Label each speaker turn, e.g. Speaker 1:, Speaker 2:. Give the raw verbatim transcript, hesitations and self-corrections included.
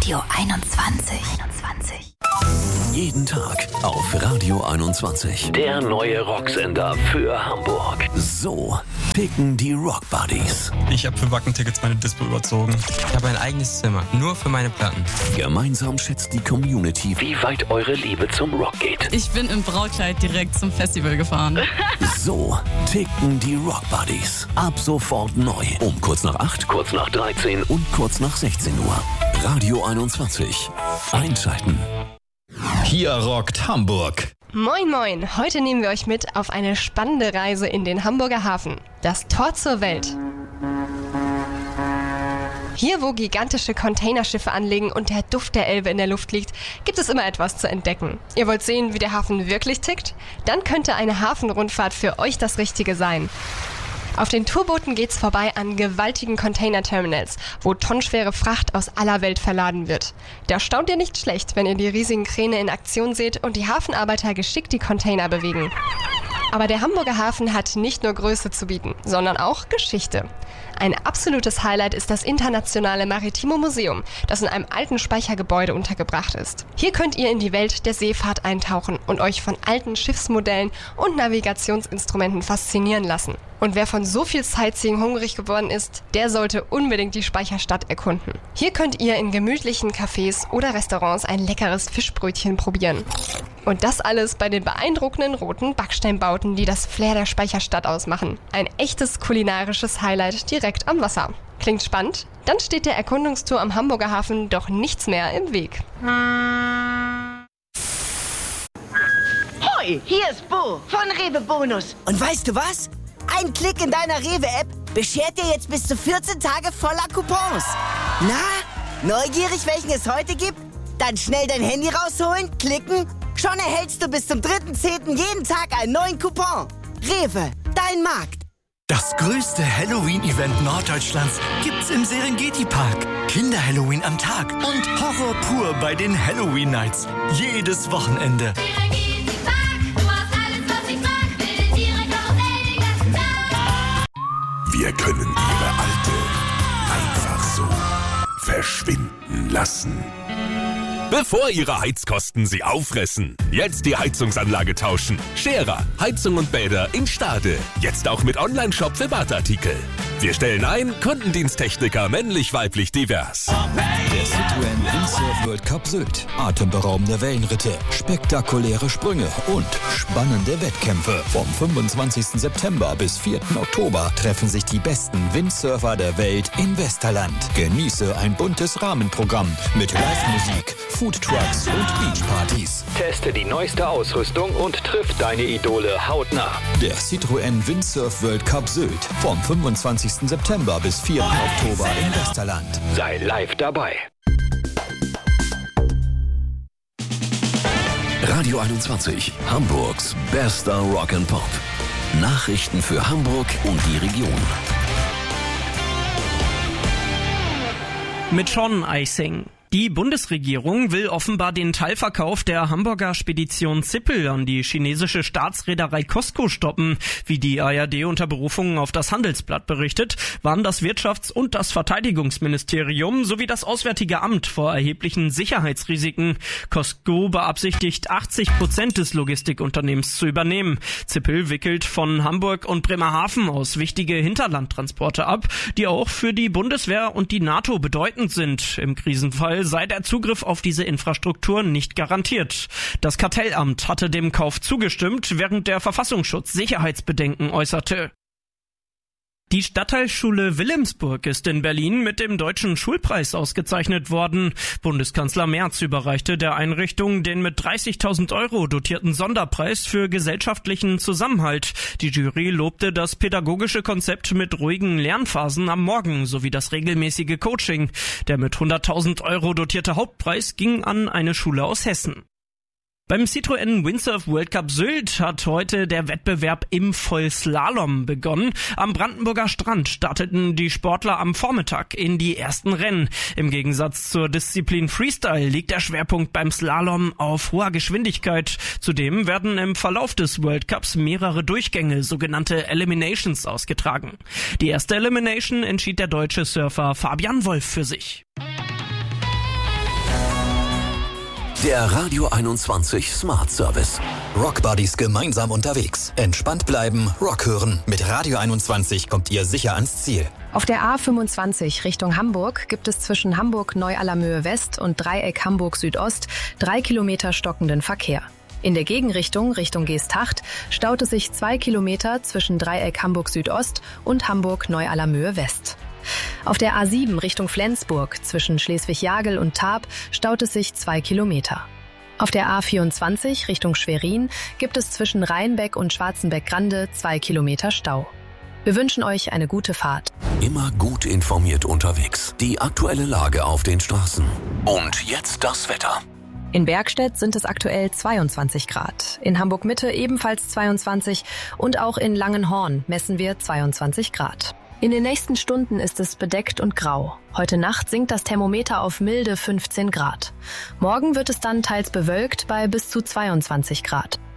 Speaker 1: Radio einundzwanzig. einundzwanzig.
Speaker 2: Jeden Tag auf Radio einundzwanzig. Der neue Rocksender für Hamburg. So ticken die Rock Buddies.
Speaker 3: Ich habe für Wacken-Tickets meine Dispo überzogen.
Speaker 4: Ich habe ein eigenes Zimmer, nur für meine Platten.
Speaker 2: Gemeinsam schätzt die Community, wie weit eure Liebe zum Rock geht.
Speaker 5: Ich bin im Brautkleid direkt zum Festival gefahren.
Speaker 2: So ticken die Rock Buddies. Ab sofort neu. Um kurz nach acht, kurz nach dreizehn und kurz nach sechzehn Uhr. Radio einundzwanzig. Einschalten.
Speaker 6: Hier rockt Hamburg.
Speaker 7: Moin moin, heute nehmen wir euch mit auf eine spannende Reise in den Hamburger Hafen. Das Tor zur Welt. Hier, wo gigantische Containerschiffe anlegen und der Duft der Elbe in der Luft liegt, gibt es immer etwas zu entdecken. Ihr wollt sehen, wie der Hafen wirklich tickt? Dann könnte eine Hafenrundfahrt für euch das Richtige sein. Auf den Tourbooten geht's vorbei an gewaltigen Container-Terminals, wo tonnenschwere Fracht aus aller Welt verladen wird. Da staunt ihr nicht schlecht, wenn ihr die riesigen Kräne in Aktion seht und die Hafenarbeiter geschickt die Container bewegen. Aber der Hamburger Hafen hat nicht nur Größe zu bieten, sondern auch Geschichte. Ein absolutes Highlight ist das Internationale Maritimo Museum, das in einem alten Speichergebäude untergebracht ist. Hier könnt ihr in die Welt der Seefahrt eintauchen und euch von alten Schiffsmodellen und Navigationsinstrumenten faszinieren lassen. Und wer von so viel Sightseeing hungrig geworden ist, der sollte unbedingt die Speicherstadt erkunden. Hier könnt ihr in gemütlichen Cafés oder Restaurants ein leckeres Fischbrötchen probieren. Und das alles bei den beeindruckenden roten Backsteinbauten, die das Flair der Speicherstadt ausmachen. Ein echtes kulinarisches Highlight direkt am Wasser. Klingt spannend? Dann steht der Erkundungstour am Hamburger Hafen doch nichts mehr im Weg.
Speaker 8: Hoi, hier ist Bo von Rewe Bonus.
Speaker 9: Und weißt du was? Ein Klick in deiner Rewe-App beschert dir jetzt bis zu vierzehn Tage voller Coupons. Na, neugierig, welchen es heute gibt? Dann schnell dein Handy rausholen, klicken. Schon erhältst du bis zum dritten zehnten jeden Tag einen neuen Coupon. Rewe, dein Markt.
Speaker 10: Das größte Halloween-Event Norddeutschlands gibt's im Serengeti-Park. Kinder-Halloween am Tag und Horror pur bei den Halloween-Nights. Jedes Wochenende.
Speaker 11: Wir können Ihre Alte einfach so verschwinden lassen.
Speaker 12: Bevor Ihre Heizkosten Sie auffressen, jetzt die Heizungsanlage tauschen. Scherer, Heizung und Bäder in Stade. Jetzt auch mit Online-Shop für Badartikel. Wir stellen ein, Kundendiensttechniker männlich-weiblich divers.
Speaker 6: Der Citroën Windsurf World Cup Sylt. Atemberaubende Wellenritte, spektakuläre Sprünge und spannende Wettkämpfe. Vom fünfundzwanzigsten September bis vierten Oktober treffen sich die besten Windsurfer der Welt in Westerland. Genieße ein buntes Rahmenprogramm mit Live-Musik, Foodtrucks und Beachpartys.
Speaker 2: Teste die neueste Ausrüstung und triff deine Idole hautnah.
Speaker 6: Der Citroën Windsurf World Cup Sylt. Vom fünfundzwanzigsten September bis vierten Oktober in Westerland.
Speaker 2: Sei live dabei. Radio einundzwanzig, Hamburgs bester Rock and Pop. Nachrichten für Hamburg und die Region.
Speaker 13: Mit Sean Eising. Die Bundesregierung will offenbar den Teilverkauf der Hamburger Spedition Zippel an die chinesische Staatsreederei COSCO stoppen. Wie die A R D unter Berufung auf das Handelsblatt berichtet, waren das Wirtschafts- und das Verteidigungsministerium sowie das Auswärtige Amt vor erheblichen Sicherheitsrisiken. COSCO beabsichtigt, achtzig Prozent des Logistikunternehmens zu übernehmen. Zippel wickelt von Hamburg und Bremerhaven aus wichtige Hinterlandtransporte ab, die auch für die Bundeswehr und die NATO bedeutend sind. Im Krisenfall sei der Zugriff auf diese Infrastruktur nicht garantiert. Das Kartellamt hatte dem Kauf zugestimmt, während der Verfassungsschutz Sicherheitsbedenken äußerte. Die Stadtteilschule Wilhelmsburg ist in Berlin mit dem Deutschen Schulpreis ausgezeichnet worden. Bundeskanzler Merz überreichte der Einrichtung den mit dreißigtausend Euro dotierten Sonderpreis für gesellschaftlichen Zusammenhalt. Die Jury lobte das pädagogische Konzept mit ruhigen Lernphasen am Morgen sowie das regelmäßige Coaching. Der mit hunderttausend Euro dotierte Hauptpreis ging an eine Schule aus Hessen. Beim Citroën Windsurf World Cup Sylt hat heute der Wettbewerb im Vollslalom begonnen. Am Brandenburger Strand starteten die Sportler am Vormittag in die ersten Rennen. Im Gegensatz zur Disziplin Freestyle liegt der Schwerpunkt beim Slalom auf hoher Geschwindigkeit. Zudem werden im Verlauf des World Cups mehrere Durchgänge, sogenannte Eliminations, ausgetragen. Die erste Elimination entschied der deutsche Surfer Fabian Wolf für sich.
Speaker 2: Der Radio einundzwanzig Smart Service.
Speaker 6: Rockbuddies gemeinsam unterwegs. Entspannt bleiben, Rock hören. Mit Radio einundzwanzig kommt ihr sicher ans Ziel.
Speaker 14: Auf der A fünfundzwanzig Richtung Hamburg gibt es zwischen Hamburg-Neu-Allermöhe West und Dreieck Hamburg Südost drei Kilometer stockenden Verkehr. In der Gegenrichtung, Richtung Geesthacht, staut es sich zwei Kilometer zwischen Dreieck Hamburg Südost und Hamburg-Neu-Allermöhe West. Auf der A sieben Richtung Flensburg zwischen Schleswig-Jagel und Tarp staut es sich zwei Kilometer. Auf der A vierundzwanzig Richtung Schwerin gibt es zwischen Rheinbeck und Schwarzenbeck-Grande zwei Kilometer Stau. Wir wünschen euch eine gute Fahrt.
Speaker 2: Immer gut informiert unterwegs. Die aktuelle Lage auf den Straßen. Und jetzt das Wetter.
Speaker 14: In Bergstedt sind es aktuell zweiundzwanzig Grad. In Hamburg-Mitte ebenfalls zweiundzwanzig und auch in Langenhorn messen wir zweiundzwanzig Grad. In den nächsten Stunden ist es bedeckt und grau. Heute Nacht sinkt das Thermometer auf milde fünfzehn Grad. Morgen wird es dann teils bewölkt bei bis zu zweiundzwanzig Grad.